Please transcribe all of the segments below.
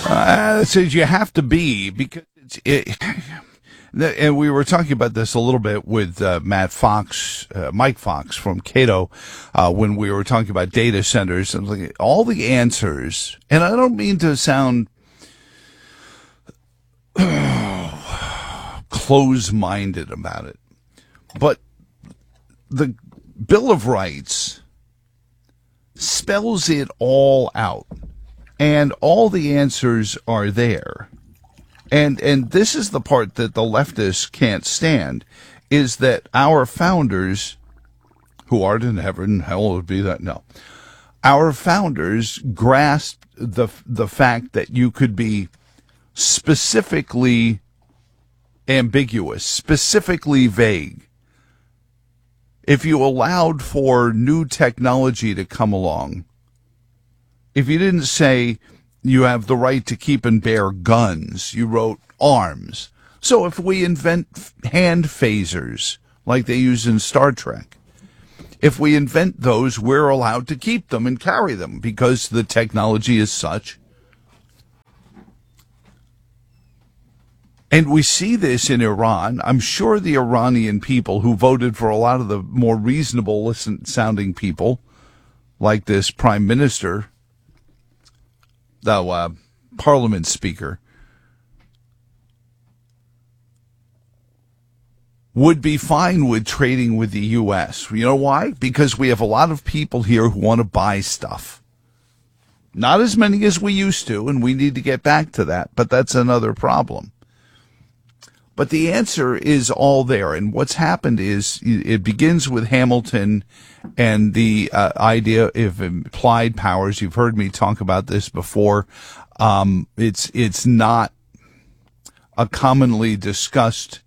It says you have to be because and we were talking about this a little bit with Mike Fox from Cato, when we were talking about data centers and like, all the answers. And I don't mean to sound close-minded about it, but the Bill of Rights spells it all out, and all the answers are there. And this is the part that the leftists can't stand, is that our founders, who art in heaven, hallowed be that, no. Our founders grasped the fact that you could be specifically ambiguous, specifically vague. If you allowed for new technology to come along, if you didn't say you have the right to keep and bear guns, you wrote arms. So if we invent hand phasers like they use in Star Trek, if we invent those, we're allowed to keep them and carry them because the technology is such. And we see this in Iran. I'm sure the Iranian people who voted for a lot of the more reasonable sounding people, like this prime minister, the parliament speaker, would be fine with trading with the U.S. You know why? Because we have a lot of people here who want to buy stuff. Not as many as we used to, and we need to get back to that, but that's another problem. But the answer is all there. And what's happened is it begins with Hamilton and the idea of implied powers. You've heard me talk about this before. It's not a commonly discussed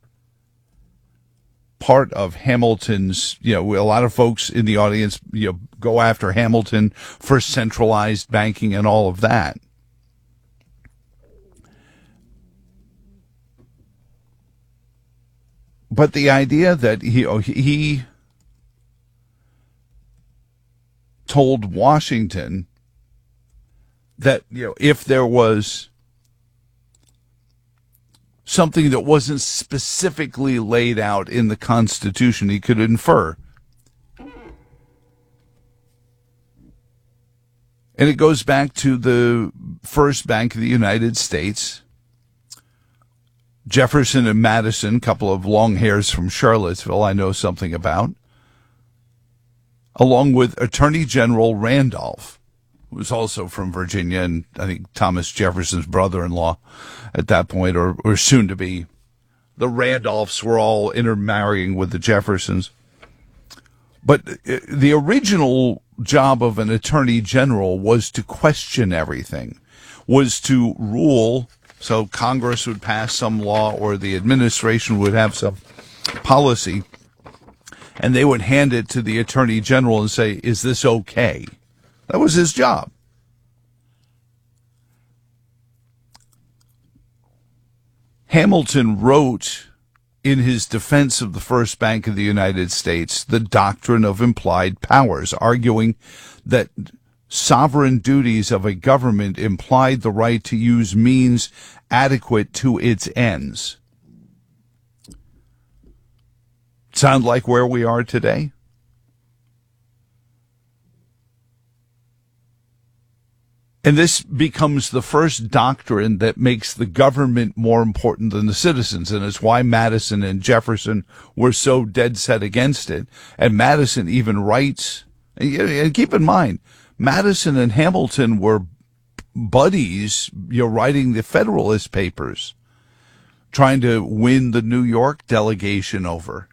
part of Hamilton's, a lot of folks in the audience, go after Hamilton for centralized banking and all of that. But the idea that he told Washington that, if there was something that wasn't specifically laid out in the Constitution, he could infer. And it goes back to the first Bank of the United States. Jefferson and Madison, a couple of long hairs from Charlottesville, I know something about, along with Attorney General Randolph, who was also from Virginia, and I think Thomas Jefferson's brother-in-law at that point, or soon to be. The Randolphs were all intermarrying with the Jeffersons. But the original job of an attorney general was to question everything, was to rule. So Congress would pass some law or the administration would have some policy, and they would hand it to the attorney general and say, is this okay? That was his job. Hamilton wrote in his defense of the First Bank of the United States the doctrine of implied powers, arguing that sovereign duties of a government implied the right to use means adequate to its ends. Sound like where we are today? And this becomes the first doctrine that makes the government more important than the citizens. And it's why Madison and Jefferson were so dead set against it. And Madison even writes, and keep in mind, Madison and Hamilton were buddies, writing the Federalist Papers, trying to win the New York delegation over.